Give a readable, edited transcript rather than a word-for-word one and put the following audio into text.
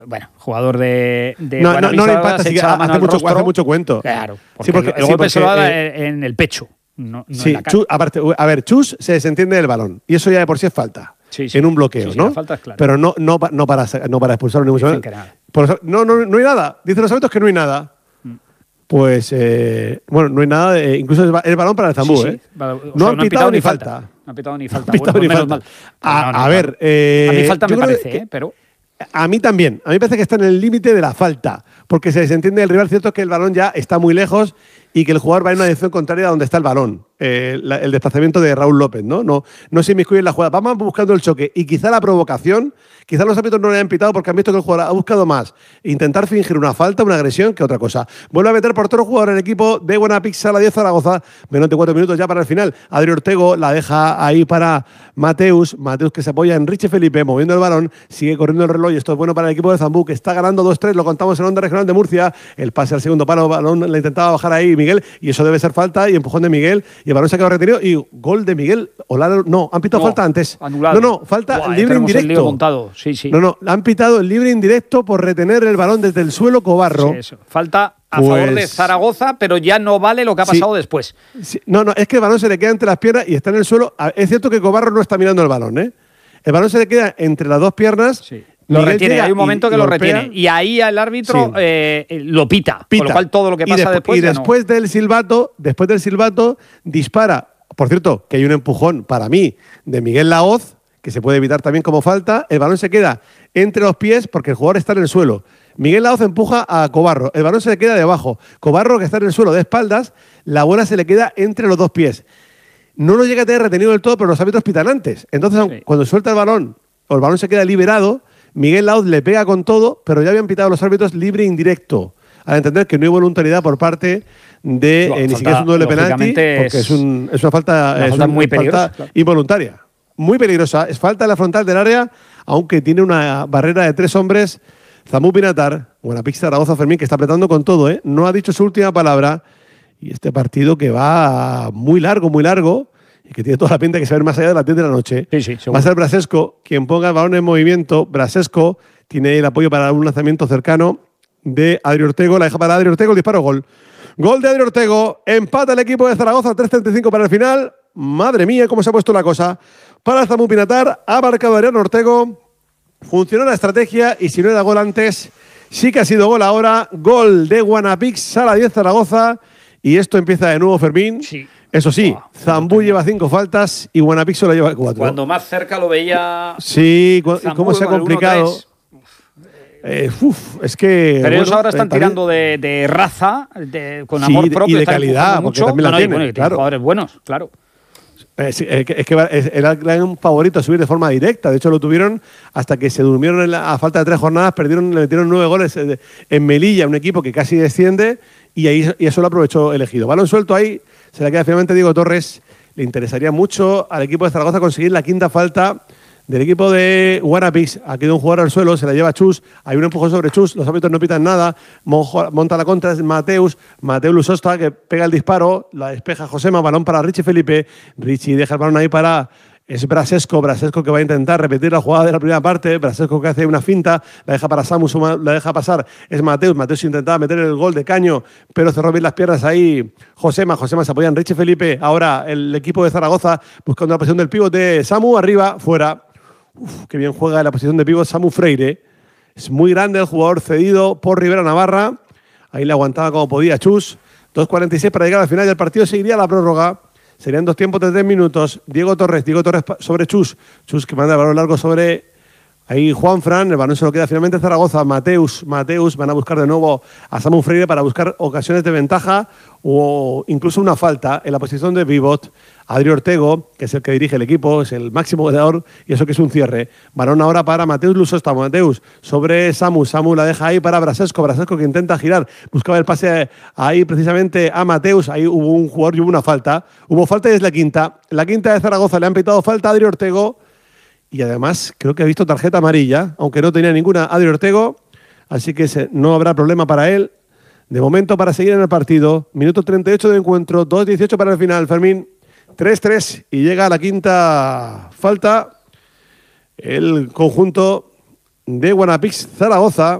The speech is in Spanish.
Bueno, jugador de no le impacta, sí, hace mucho cuento. Claro, porque el golpe se lo da en el pecho. No sí, aparte, a ver, Chus se desentiende del balón y eso ya de por sí es falta. Sí. En un bloqueo, ¿no? La falta es clara. Pero no para expulsarlo ni mucho menos. No hay nada. Dicen los árbitros que no hay nada. Pues, bueno, no hay nada. Incluso el balón para el Zambú, sí. No han pitado ni falta. No han pitado ni falta. A ver. A mí falta me parece, pero. A mí también. A mí me parece que está en el límite de la falta. Porque se desentiende del rival. Cierto que el balón ya está muy lejos y que el jugador va en una dirección contraria a donde está el balón. El desplazamiento de Raúl López, ¿no? No se inmiscuye en la jugada. Vamos buscando el choque. Y quizá la provocación, quizá los árbitros no le han pitado porque han visto que el jugador ha buscado más intentar fingir una falta, una agresión, que otra cosa. Vuelve a meter por otro jugador en el equipo de Buenapix Sala 10 Zaragoza. Menos de 4 minutos ya para el final. Adri Ortego la deja ahí para Mateus. Mateus que se apoya en Richie Felipe, moviendo el balón. Sigue corriendo el reloj y esto es bueno para el equipo de Zambú, que está ganando 2-3. Lo contamos en Onda Regional de Murcia. El pase al segundo palo, balón le intentaba bajar ahí Miguel y eso debe ser falta y empujón de Miguel y el balón se ha quedado retenido y gol de Miguel. No, han pitado falta antes. Anulado. No, falta libre indirecto. Montado. Sí. No, han pitado el libre indirecto por retener el balón desde el suelo Cobarro. Sí, eso. Falta a favor de Zaragoza, pero ya no vale lo que ha pasado después. Sí. No, es que el balón se le queda entre las piernas y está en el suelo. Es cierto que Cobarro no está mirando el balón, ¿eh? El balón se le queda entre las dos piernas. Sí. Lo retiene, hay un momento que lo retiene. Y ahí el árbitro lo pita. Con lo cual todo lo que pasa después. Y después del silbato, dispara. Por cierto, que hay un empujón para mí de Miguel Laoz, que se puede evitar también como falta. El balón se queda entre los pies porque el jugador está en el suelo. Miguel Laoz empuja a Cobarro. El balón se le queda debajo. Cobarro, que está en el suelo de espaldas, la bola se le queda entre los dos pies. No lo llega a tener retenido del todo, pero los árbitros pitan antes. Entonces, cuando suelta el balón o el balón se queda liberado, Miguel Laoz le pega con todo, pero ya habían pitado los árbitros libre e indirecto. Al entender que no hay voluntariedad por parte de ni siquiera es un doble penalti, porque es una falta muy peligrosa, involuntaria. Muy peligrosa. Es falta en la frontal del área, aunque tiene una barrera de 3 hombres. Zambú Pinatar, Buenapix Zaragoza, Fermín, que está apretando con todo, ¿eh? No ha dicho su última palabra. Y este partido que va muy largo, y que tiene toda la pinta que se va a ver más allá de las 10 de la noche. Sí, va a ser Brasesco quien ponga el balón en movimiento. Brasesco tiene el apoyo para un lanzamiento cercano de Adri Ortego. La deja para Adri Ortego, el disparo, gol. Gol de Adri Ortego. Empata el equipo de Zaragoza, 3:35 para el final. Madre mía, cómo se ha puesto la cosa. Para Zambú Pinatar, ha marcado Adrián Ortego. Funcionó la estrategia y si no era gol antes, sí que ha sido gol ahora. Gol de Buenapix Sala 10 Zaragoza. Y esto empieza de nuevo, Fermín. Sí. Eso sí, Zambú lleva 5 faltas y Buenapix solo lleva 4. Cuando más cerca lo veía. Sí, cómo se ha complicado. Es que. Pero ellos ahora están tirando de raza, con amor propio. Y de calidad, porque también la tienen. Claro. Jugadores buenos, claro. Es que era un favorito a subir de forma directa. De hecho, lo tuvieron hasta que se durmieron a falta de 3 jornadas. Le metieron 9 goles en Melilla, un equipo que casi desciende. Y eso lo aprovechó el Ejido. Balón suelto ahí. Se la queda finalmente Diego Torres. Le interesaría mucho al equipo de Zaragoza conseguir la 5ª falta del equipo de Buenapix. Ha quedado un jugador al suelo, se la lleva Chus. Hay un empujón sobre Chus, los árbitros no pitan nada. Monta la contra, es Mateus Lusosta, que pega el disparo, la despeja Josema, balón para Richie Felipe. Richie deja el balón ahí para... Es Brasesco que va a intentar repetir la jugada de la primera parte. Brasesco que hace una finta, la deja para Samu, la deja pasar. Es Mateus intentaba meter el gol de caño, pero cerró bien las piernas ahí. Josema se apoya en Richie Felipe. Ahora el equipo de Zaragoza buscando la posición del pivote. Samu arriba, fuera. Qué bien juega en la posición de pívot Samu Freire. Es muy grande el jugador cedido por Rivera Navarra. Ahí le aguantaba como podía Chus. 2:46 para llegar al final del partido. Seguiría la prórroga. Serían 2 tiempos de 3 minutos. Diego Torres sobre Chus. Chus que manda el balón largo sobre ahí Juanfran. El balón se lo queda finalmente Zaragoza. Mateus. Van a buscar de nuevo a Samu Freire para buscar ocasiones de ventaja o incluso una falta en la posición de pívot. Adri Ortego, que es el que dirige el equipo, es el máximo goleador y eso que es un cierre. Balón ahora para Mateus Lusosta. Mateus sobre Samu. Samu la deja ahí para Brasesco que intenta girar. Buscaba el pase ahí precisamente a Mateus. Ahí hubo un jugador y hubo una falta. Hubo falta y es la 5ª. La 5ª de Zaragoza. Le han pitado falta a Adri Ortego. Y además creo que ha visto tarjeta amarilla, aunque no tenía ninguna Adri Ortego. Así que no habrá problema para él. De momento para seguir en el partido. Minuto 38 de encuentro. 2:18 para el final. Fermín. 3-3 y llega a la 5ª falta el conjunto de Guanapix Zaragoza.